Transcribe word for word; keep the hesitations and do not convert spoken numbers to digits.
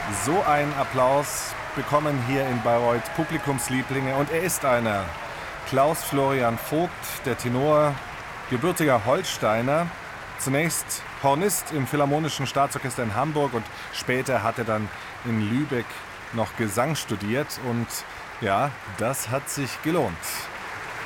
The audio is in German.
So einen Applaus bekommen hier in Bayreuth Publikumslieblinge und er ist einer. Klaus Florian Vogt, der Tenor, gebürtiger Holsteiner, zunächst Hornist im Philharmonischen Staatsorchester in Hamburg und später hat er dann in Lübeck noch Gesang studiert und ja, das hat sich gelohnt.